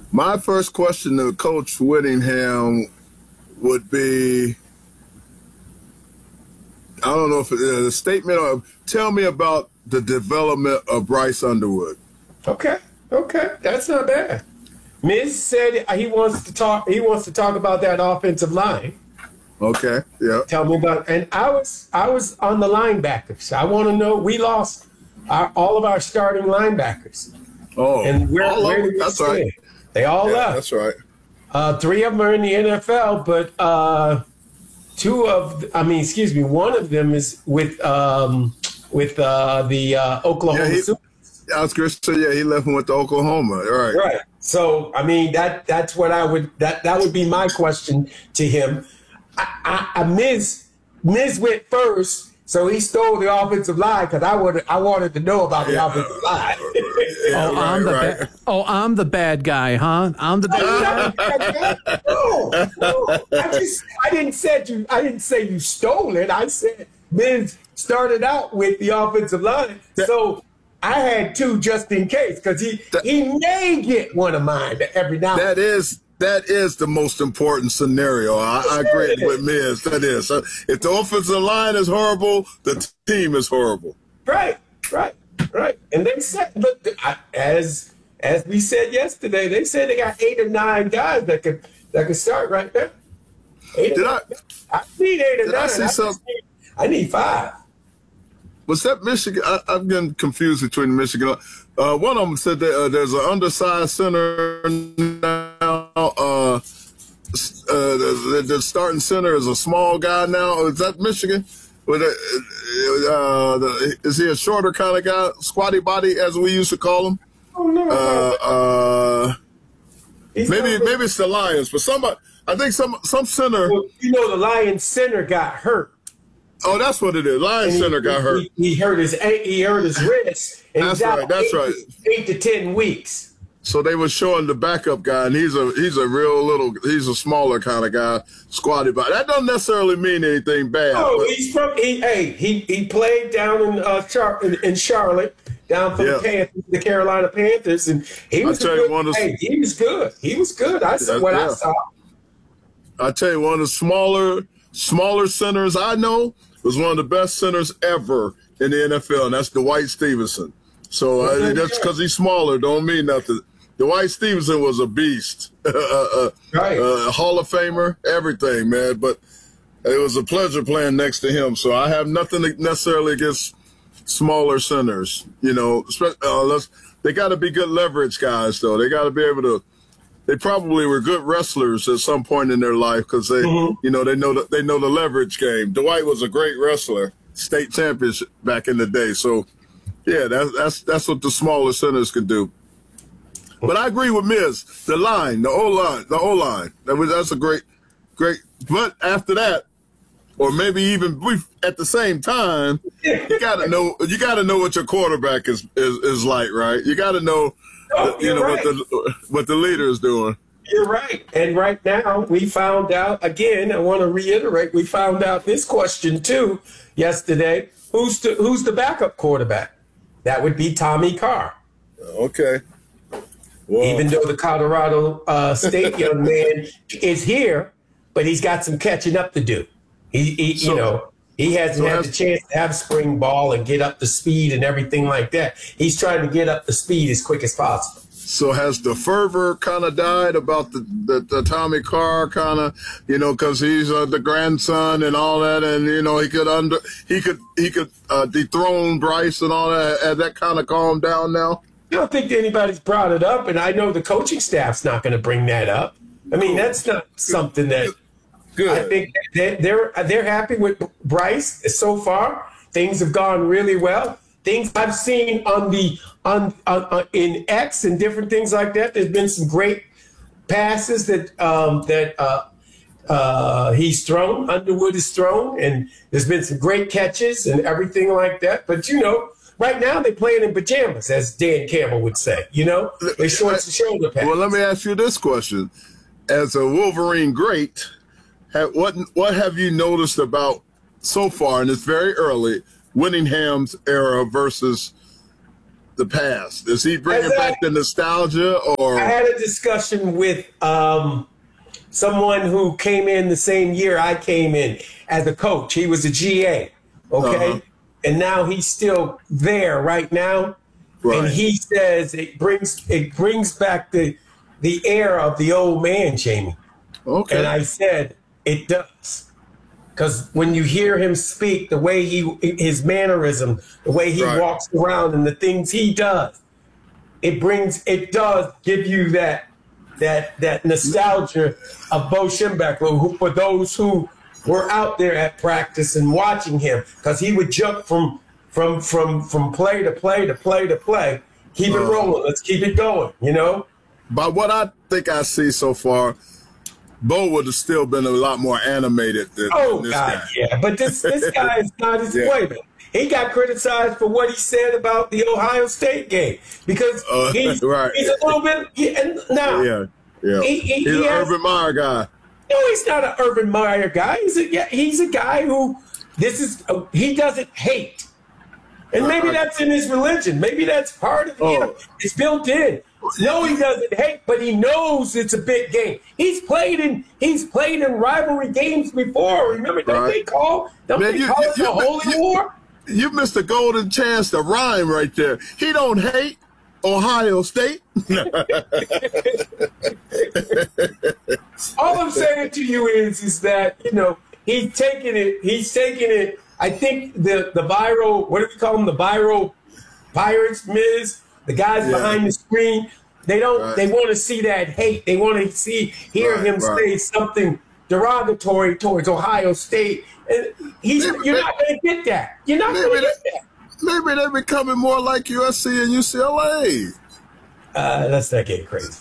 My first question to Coach Whittingham would be, I don't know if it's a statement or tell me about the development of Bryce Underwood. Okay, that's not bad. Miz said he wants to talk. He wants to talk about that offensive line. Okay, yeah. Tell me about. And I was on the linebackers. I want to know. We lost all of our starting linebackers. Oh, and where did we that's stand? right. They all left. That's right. Three of them are in the NFL, but one of them is with the Oklahoma. I was going to say, he left and went to Oklahoma. Right. Right. So, I mean, that's what that would be my question to him. Miz went first, so he stole the offensive line because I wanted to know about the offensive line. I'm the bad guy, huh? I'm the bad guy. No. I didn't say you stole it. I said Miz started out with the offensive line. So I had two just in case because he may get one of mine every now and then. That is the most important scenario. I agree with Miz. That is. So if the offensive line is horrible, the team is horrible. Right. And they said, look, as we said yesterday, they said they got 8 or 9 guys that could start right there. I need 8 or 9. I need 5. Was that Michigan? I'm getting confused between Michigan. One of them said that there's an undersized center now. The starting center is a small guy now. Is that Michigan? Is he a shorter kind of guy, squatty body, as we used to call him? Oh no. Maybe it's the Lions, but I think some center. Well, the Lions center got hurt. Oh, that's what it is. Lions center got hurt. He hurt his wrist. And that's right. 8 to 10 weeks. So they were showing the backup guy, and he's a smaller kind of guy, squatty body. That doesn't necessarily mean anything bad. Oh, he played down in Charlotte, down from the Carolina Panthers, and he was good. He was good. He was good. I saw. I tell you, one of the smaller centers I know was one of the best centers ever in the NFL, and that's Dwight Stevenson. So that's because he's smaller, don't mean nothing. Dwight Stevenson was a beast, Hall of Famer, everything, man. But it was a pleasure playing next to him. So I have nothing necessarily against smaller centers. They got to be good leverage guys, though. They got to be able to. They probably were good wrestlers at some point in their life because they know the leverage game. Dwight was a great wrestler, state champion back in the day. So, yeah, that's what the smaller centers can do. But I agree with Miz. The O-line. That's a great. But after that, or maybe even at the same time, you got to know what your quarterback is like, right? You got to know. What the leader is doing. You're right. And right now, we found out, again, I want to reiterate, we found out this question, too, yesterday. Who's the backup quarterback? That would be Tommy Carr. Okay. Whoa. Even though the Colorado State young man is here, but he's got some catching up to do. He hasn't had the chance to have spring ball and get up to speed and everything like that. He's trying to get up to speed as quick as possible. So has the fervor kind of died about the Tommy Carr kind of, because he's the grandson and all that, and he could dethrone Bryce and all that. Has that kind of calmed down now? I don't think anybody's brought it up, and I know the coaching staff's not going to bring that up. I mean, that's not something that. Good. I think they're happy with Bryce so far. Things have gone really well. Things I've seen in X and different things like that. There's been some great passes that he's thrown. Underwood has thrown, and there's been some great catches and everything like that. But right now they're playing in pajamas, as Dan Campbell would say. They shorts and shoulder pads. Well, let me ask you this question: as a Wolverine great. What have you noticed about so far, and it's very early, Whittingham's era versus the past? Is he bringing back the nostalgia, or? I had a discussion with someone who came in the same year I came in as a coach. He was a GA, okay? And now he's still there right now. Right. And he says it brings back the air of the old man, Jamie. Okay. And I said, it does. Because when you hear him speak, the way his mannerism, the way he walks around and the things he does, it does give you that nostalgia of Bo Schembechler, who, for those who were out there at practice and watching him, because he would jump from play to play to play to play. Keep it rolling. Let's keep it going, you know? By what I think I see so far, Bo would have still been a lot more animated than this guy. Yeah. But this guy is not his way. He got criticized for what he said about the Ohio State game because he's a little bit. He's an Urban Meyer guy. No, he's not an Urban Meyer guy. He's a guy who he doesn't hate, and maybe that's in his religion. Maybe that's part of it. It's built in. No, he doesn't hate, but he knows it's a big game. He's played in rivalry games before. Remember that they call it the Holy War? You missed a golden chance to rhyme right there. He don't hate Ohio State. All I'm saying to you is that, you know, he's taking it. I think the viral, what do we call them? The viral pirates, Miz, the guys behind the screen. They want to see that hate. They want to hear him say something derogatory towards Ohio State. And you're not going to get that. You're not going to get that. Maybe they're becoming more like USC and UCLA. Let's not get crazy.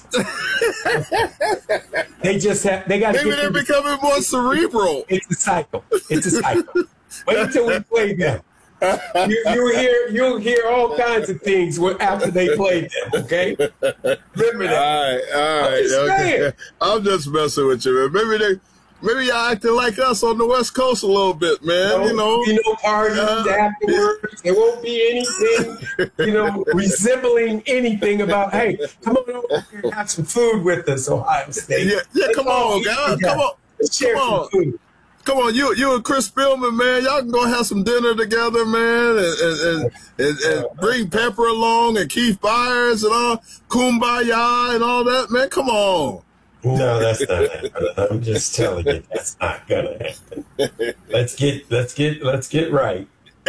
They got to. Maybe they're becoming more cerebral. It's a cycle. Wait until we play them. You'll hear all kinds of things after they play them. Okay. Remember that. All right. Okay. I'm just messing with you, man. Maybe y'all acting like us on the West Coast a little bit, man. There won't be no parties afterwards. There won't be anything, resembling anything about, hey, come on over here and have some food with us, Ohio State. Yeah, come on, guys. Come on. Let's share some food. Come on, you and Chris Spielman, man. Y'all can go have some dinner together, man, and bring Pepper along and Keith Byers and all, Kumbaya and all that, man. Come on. No, that's not happening. I'm just telling you, that's not gonna happen. Let's get right.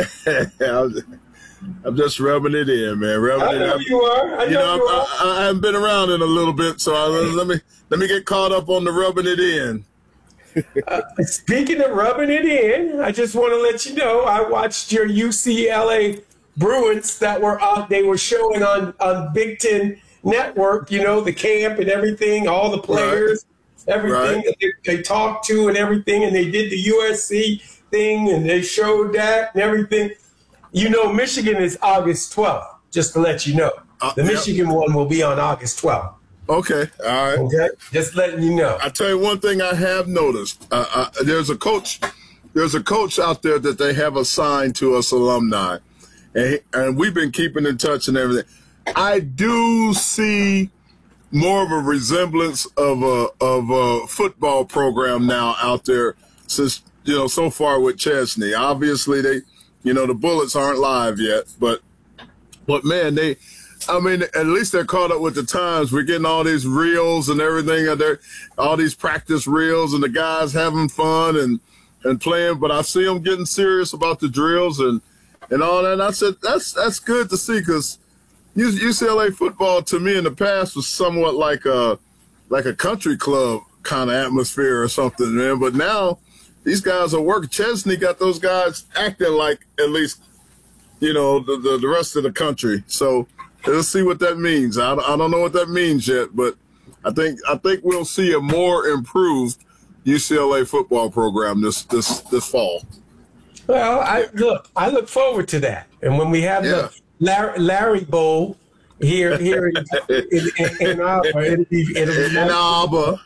I'm just rubbing it in, man. I know you are. I haven't been around in a little bit, so let me get caught up on the rubbing it in. Speaking of rubbing it in, I just want to let you know I watched your UCLA Bruins that they were showing on Big Ten Network, the camp and everything, all the players, everything that they talked to and everything, and they did the USC thing and they showed that and everything. Michigan is August 12th, just to let you know. The Michigan one will be on August 12th. Okay, all right. Okay, just letting you know. I tell you one thing I have noticed. There's a coach out there that they have assigned to us alumni, and we've been keeping in touch and everything. I do see more of a resemblance of a football program now out there since, so far with Chesney. Obviously the Bullets aren't live yet, but man, at least they're caught up with the times. We're getting all these reels and everything out there, all these practice reels and the guys having fun and playing, but I see them getting serious about the drills and all that. And I said, that's good to see, because UCLA football to me in the past was somewhat like a country club kind of atmosphere or something, man. But now these guys are working. Chesney got those guys acting like at least, the rest of the country. So let's see what that means. I don't know what that means yet, but I think we'll see a more improved UCLA football program this fall. Well, I look forward to that. And when we have the Larry Bowl here in Ann Arbor. It'll be Ann Arbor.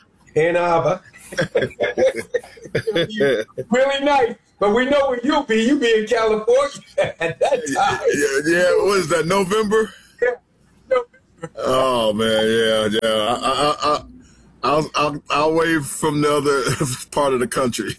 Really nice. But we know where you'll be. You'll be in California at that time. Yeah, what is that, November? Oh man, yeah. I'll wave from the other part of the country.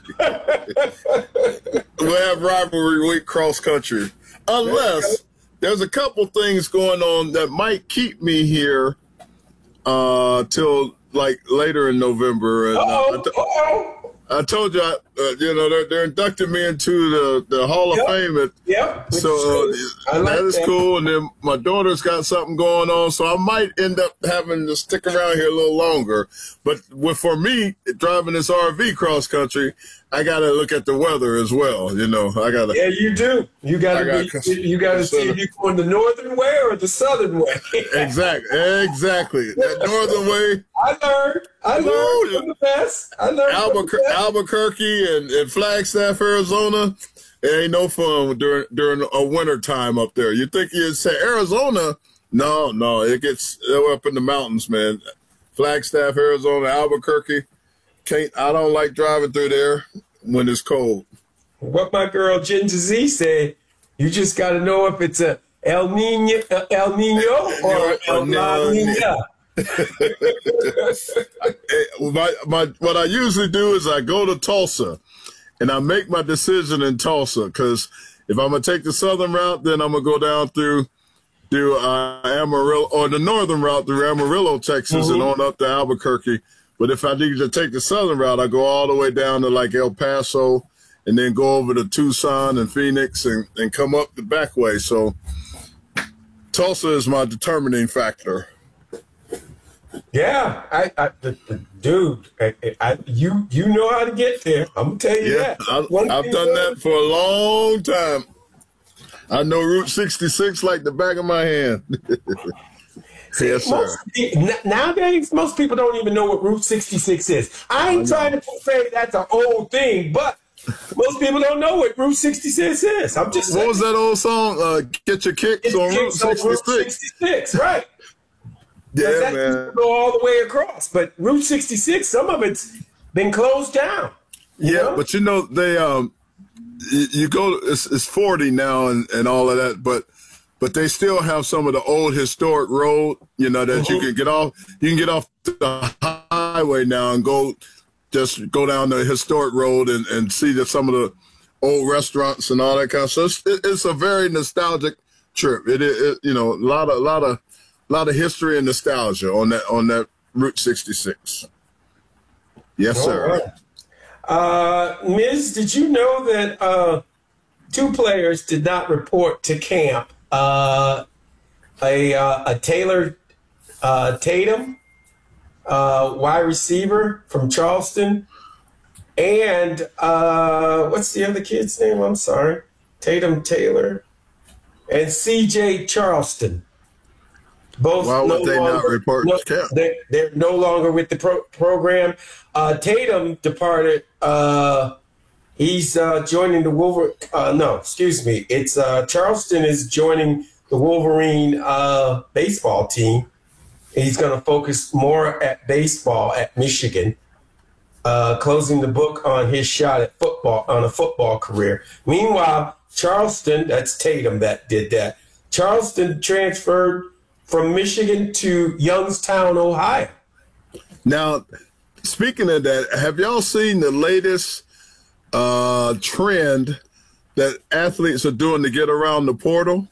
We'll have rivalry week cross country, unless there's a couple things going on that might keep me here till like later in November. And, I told you, they're inducting me into the Hall of Fame. So that is cool. And then my daughter's got something going on, so I might end up having to stick around here a little longer. But for me, driving this RV cross country, I got to look at the weather as well. I got to. Yeah, you do. You got to see if you're going the northern way or the southern way. Exactly. That northern way. I learned from the best. Albuquerque and Flagstaff, Arizona. It ain't no fun during a winter time up there. You think you'd say Arizona? No, it gets up in the mountains, man. Flagstaff, Arizona, Albuquerque. I don't like driving through there when it's cold. What my girl Ginger Z said, you just got to know if it's a El Nino or El La Nina. What I usually do is I go to Tulsa, and I make my decision in Tulsa, because if I'm going to take the southern route, then I'm going to go down through Amarillo, or the northern route through Amarillo, Texas, and on up to Albuquerque. But if I need to take the southern route, I go all the way down to like El Paso and then go over to Tucson and Phoenix and come up the back way. So Tulsa is my determining factor. Yeah, dude, you know how to get there. I'm gonna tell you that. I've done that for a long time. I know Route 66 like the back of my hand. Yes, sir. Nowadays, most people don't even know what Route 66 is. I ain't trying to say that's an old thing, but most people don't know what Route 66 is. I'm just saying. What was that old song? Get your kicks on Route 66. Route 66, right. Yeah, man. Go all the way across. But Route 66, some of it's been closed down. Yeah, but they you go, it's 40 now and all of that, but they still have some of the old historic road, that you can get off. You can get off the highway now and go down the historic road and see some of the old restaurants and all that kind of stuff. It's a very nostalgic trip. It a lot of history and nostalgia on that Route 66. Yes, sir. Miz, did you know that 2 players did not report to camp? A Taylor Tatum, wide receiver from Charleston, and what's the other kid's name? I'm sorry, Tatum Taylor, and C.J. Charleston. Both. Why would they not report to camp? They're no longer with the program. Tatum departed. He's joining the Wolverine. It's Charleston is joining the Wolverine baseball team. He's going to focus more at baseball at Michigan, closing the book on his shot at football, on a football career. Meanwhile, Charleston, that's Tatum that did that. Charleston transferred from Michigan to Youngstown, Ohio. Now, speaking of that, have y'all seen the latest trend that athletes are doing to get around the portal?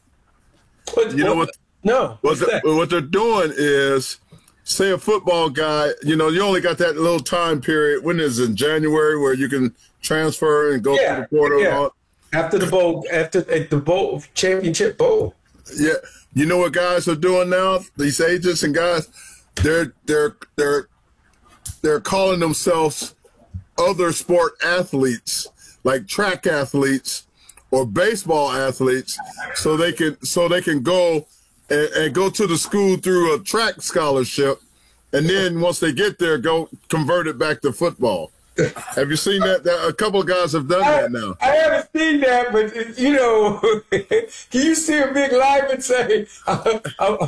No. What they're doing is, say a football guy, you only got that little time period. When is it, in January, where you can transfer and go to the portal? Yeah. After the bowl, the bowl championship bowl. Yeah. You know what guys are doing now? These agents and guys, they're calling themselves other sport athletes, like track athletes or baseball athletes, so they can go and go to the school through a track scholarship, and then once they get there, go convert it back to football. Have you seen that? A couple of guys have done that now. I haven't seen that, but can you see a big lineman say, "Hey,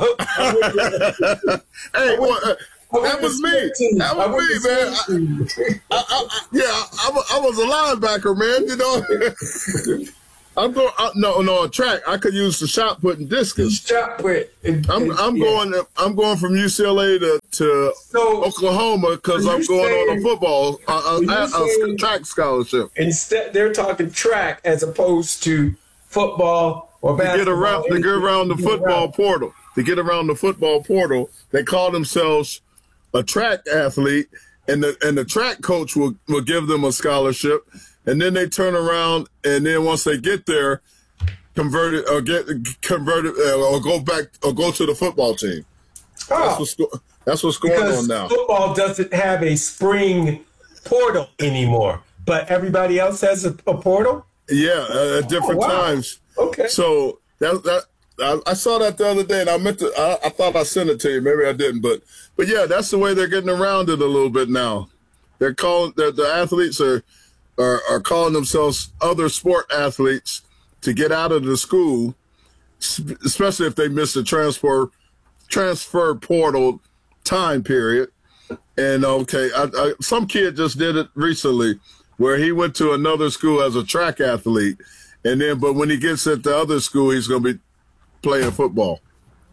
that was me. That was me, man. I was a linebacker, man. I I'm going. No, track. I could use the shot put and discus. Shot put. I'm going from UCLA to Oklahoma because I'm going on a football a track scholarship. Instead, they're talking track as opposed to football or basketball. To get around the football portal. To get around the football portal, they call themselves a track athlete, and the track coach will give them a scholarship. And then they turn around, and then once they get there, convert it or get converted or go back or go to the football team. Oh, that's what's going on now. Football doesn't have a spring portal anymore, but everybody else has a portal. Yeah, at different times. Okay. So I saw that the other day, and I meant to. I thought I sent it to you. Maybe I didn't, but yeah, that's the way they're getting around it a little bit now. They're calling the athletes are calling themselves other sport athletes to get out of the school, especially if they miss the transfer portal time period. And some kid just did it recently where he went to another school as a track athlete, but when he gets at the other school, he's going to be playing football.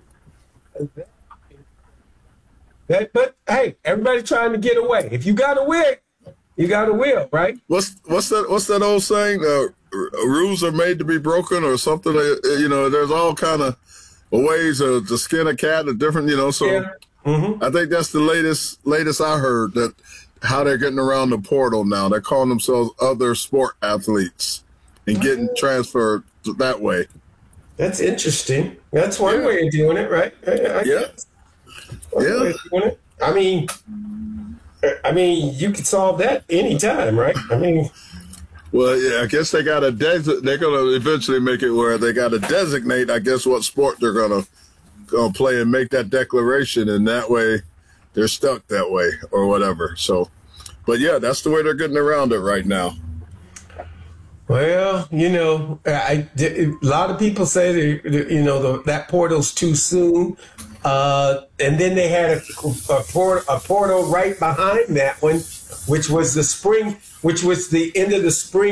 But hey, everybody trying to get away. If you got a wig, you got a will, right? What's that old saying? Rules are made to be broken, or something. There's all kind of ways to skin a cat, different. So yeah. Mm-hmm. I think that's the latest I heard, that how they're getting around the portal now. They're calling themselves other sport athletes and getting transferred that way. That's interesting. That's one way of doing it, right? I mean, you could solve that anytime, right? Well, yeah, I guess they're going to eventually make it where they got to designate, I guess, what sport they're going to play and make that declaration, and that way they're stuck that way or whatever. So, but yeah, that's the way they're getting around it right now. Well, a lot of people say that portal's too soon. And then they had a portal right behind that one, which was the end of the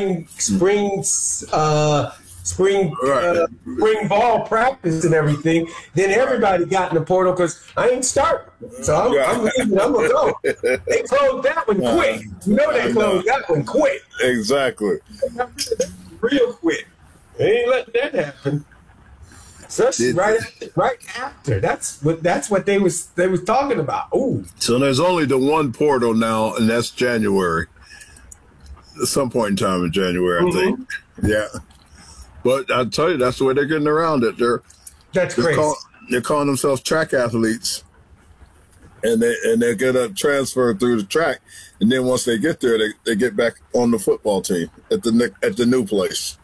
spring ball practice and everything. Then everybody got in the portal because I ain't starting. So I'm leaving. I'm going to go. They closed that one quick. They closed that one quick. Exactly. Real quick. They ain't letting that happen. Especially right after. That's what they was talking about. Ooh. So there's only the one portal now, and that's January. At some point in time in January, I think. Yeah. But I tell you, that's the way they're getting around it. That's crazy. They're calling themselves track athletes, and they're gonna transfer through the track, and then once they get there, they get back on the football team at the new place.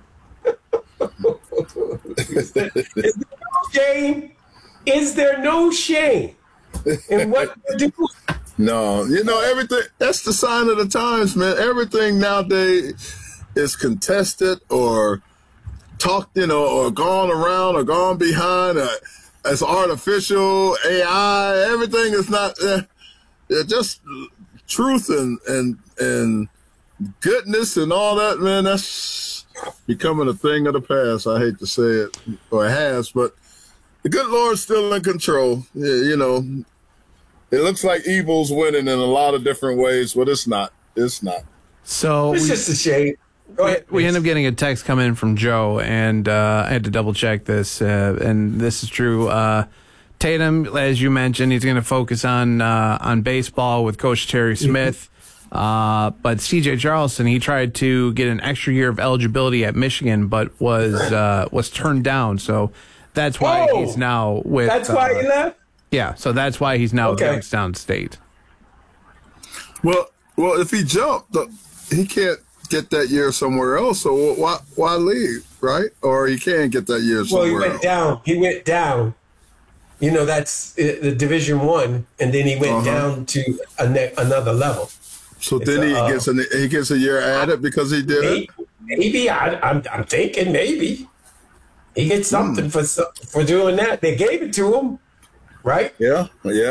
Is there no shame in what they do? No, everything. That's the sign of the times, man. Everything nowadays is contested or talked, or gone around or gone behind. It's artificial, AI. Everything is not just truth and goodness and all that, man. That's becoming a thing of the past. I hate to say it, or it has, but the good Lord's still in control. It looks like evil's winning in a lot of different ways, but it's not. It's not. So it's just a shame. Go ahead. We end up getting a text come in from Joe, and I had to double check this, and this is true. Tatum, as you mentioned, he's going to focus on baseball with Coach Terry Smith. But C.J. Charleston, he tried to get an extra year of eligibility at Michigan, but was turned down. So that's why he's now with. That's why he left. Yeah, so that's why he's now with Youngstown State. Well, if he jumped, he can't get that year somewhere else. So why leave, right? Or he can get that year somewhere else. He went down. That's the Division I, and then he went down to another level. So then he gets a year added because he did it. Maybe I'm thinking maybe he gets something for doing that. They gave it to him, right? Yeah.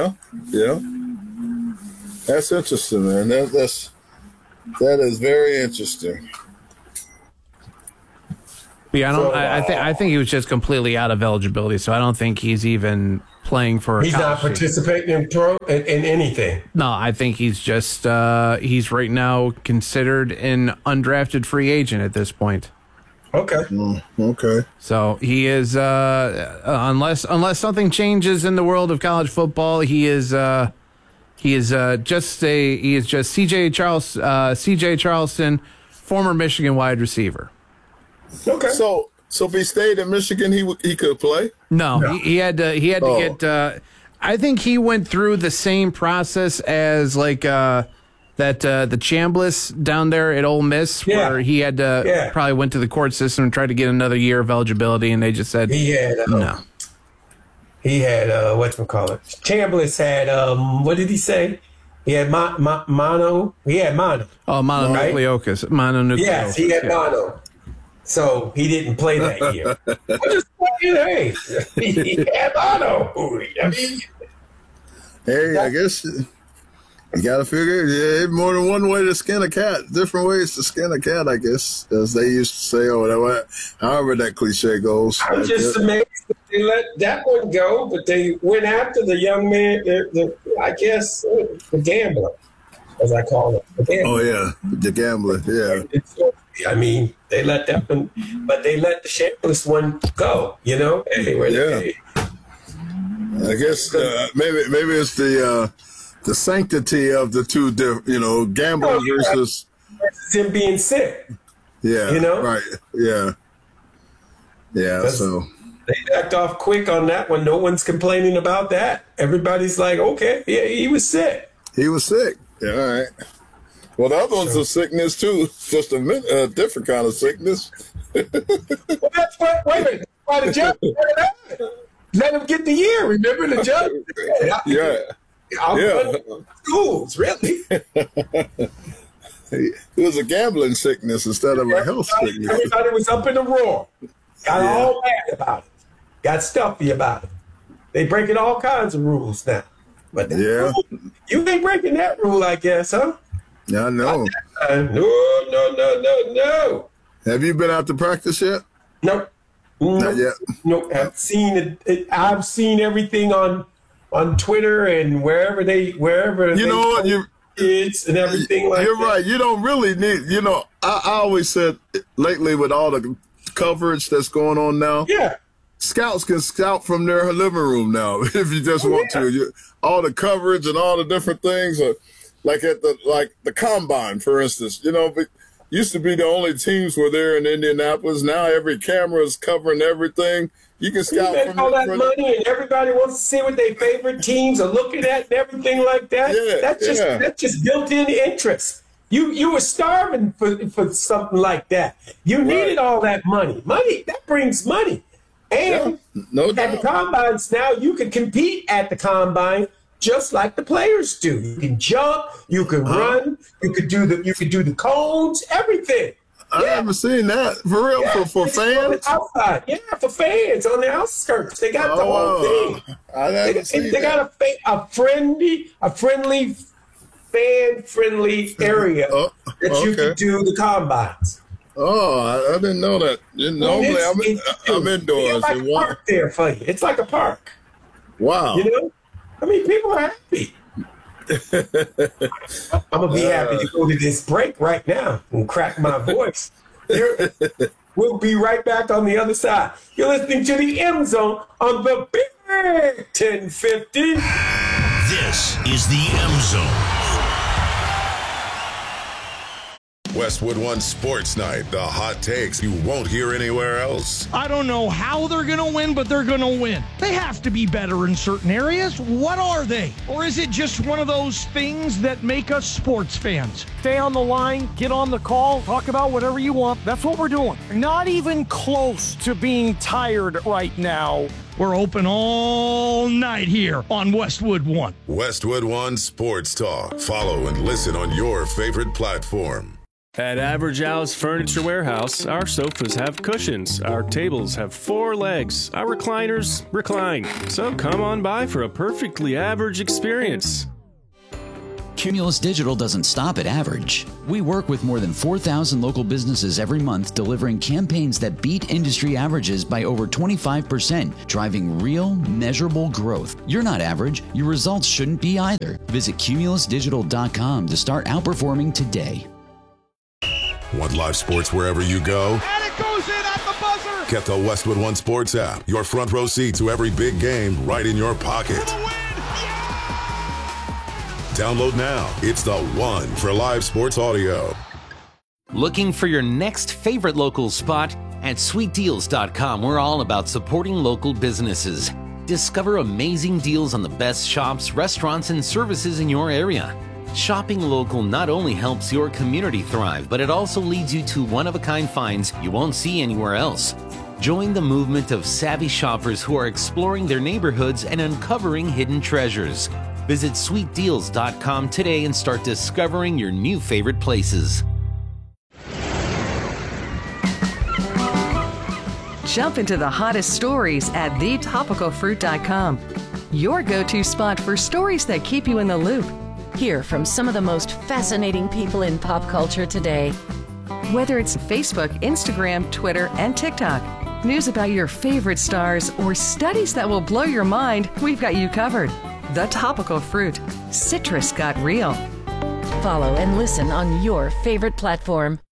That's interesting, man. That is very interesting. Yeah, I think he was just completely out of eligibility, so I don't think he's even playing for. He's not participating in anything. No, I think he's just he's right now considered an undrafted free agent at this point. Okay. Okay. So he is unless something changes in the world of college football, he is just CJ Charleston, former Michigan wide receiver. Okay. So if he stayed in Michigan, he could play? No. He had to get. I think he went through the same process as the Chambliss down there at Ole Miss, where he had to probably went to the court system and tried to get another year of eligibility, and they just said no. He had whatchamacallit. Chambliss had what did he say? He had mono. He had mono. Oh, mononucleosis. Right? Mononucleosis. Yes, he had mono. So he didn't play that year. I'm just saying, hey, he had mono. I mean, hey, I guess you got to figure there's more than one way to skin a cat. Different ways to skin a cat, I guess, as they used to say, or whatever. However that cliche goes. I'm just amazed that they let that one go, but they went after the young man, I guess, the gambler, as I call it. The gambler. Oh, yeah, the gambler, yeah. I mean, they let that one, but they let the Chambliss one go, Hey, I guess maybe it's the sanctity of the two, gambling versus him being sick. Yeah, right. Yeah. So they backed off quick on that one. No one's complaining about that. Everybody's like, okay, yeah, he was sick. He was sick. Yeah, all right. Well, the other one's a sickness too, just a different kind of sickness. Well, that's why. Wait a minute. Why the judge let him get the year? Remember the judge? Schools, really? It was a gambling sickness instead of a health sickness. Everybody was up in the roar. Got all mad about it. Got stuffy about it. They breaking all kinds of rules now. But rule, you ain't breaking that rule, I guess, huh? Yeah, I know. No. Have you been out to practice yet? Nope. Not yet. Nope. I've seen it. I've seen everything on Twitter and wherever they kids and everything like that. You're right. You don't really need. I always said lately with all the coverage that's going on now. Yeah. Scouts can scout from their living room now if you just want to. All the coverage and all the different things are. Like at the combine, for instance, but used to be the only teams were there in Indianapolis. Now every camera is covering everything. You can scout from all that money, and everybody wants to see what their favorite teams are looking at and everything like that. Yeah, that's just built-in interest. You were starving for something like that. You needed all that money. Money that brings money, and at the combines now you can compete at the combine. Just like the players do. You can jump, you can run, you could do the cones, everything. I haven't seen that. For real, for fans? Outside. Yeah, for fans on the outskirts. They got the whole thing. I haven't seen they got a friendly fan-friendly area that you can do the combines. Oh, I didn't know that. Normally, I'm indoors. It's like a park there for you. It's like a park. Wow. I mean, people are happy. I'm going to be happy to go to this break right now and crack my voice. We'll be right back on the other side. You're listening to the M Zone on the Big 1050. This is the M Zone. Westwood One Sports Night, the hot takes you won't hear anywhere else. I don't know how they're going to win, but they're going to win. They have to be better in certain areas. What are they? Or is it just one of those things that make us sports fans? Stay on the line, get on the call, talk about whatever you want. That's what we're doing. Not even close to being tired right now. We're open all night here on Westwood One. Westwood One Sports Talk. Follow and listen on your favorite platform. At Average House Furniture Warehouse, our sofas have cushions, our tables have 4 legs, our recliners recline. So come on by for a perfectly average experience. Cumulus Digital doesn't stop at average. We work with more than 4,000 local businesses every month, delivering campaigns that beat industry averages by over 25%, driving real, measurable growth. You're not average. Your results shouldn't be either. Visit cumulusdigital.com to start outperforming today. Want live sports wherever you go? And it goes in at the buzzer. Get the Westwood One Sports app. Your front row seat to every big game right in your pocket. Download now. It's the one for live sports audio. Looking for your next favorite local spot? At sweetdeals.com, we're all about supporting local businesses. Discover amazing deals on the best shops, restaurants, and services in your area. Shopping local not only helps your community thrive, but it also leads you to one-of-a-kind finds you won't see anywhere else. Join the movement of savvy shoppers who are exploring their neighborhoods and uncovering hidden treasures. Visit sweetdeals.com today and start discovering your new favorite places. Jump into the hottest stories at thetopicalfruit.com. Your go-to spot for stories that keep you in the loop. Hear from some of the most fascinating people in pop culture today. Whether it's Facebook, Instagram, Twitter, and TikTok, news about your favorite stars, or studies that will blow your mind, we've got you covered. The Topical Fruit. Citrus got real. Follow and listen on your favorite platform.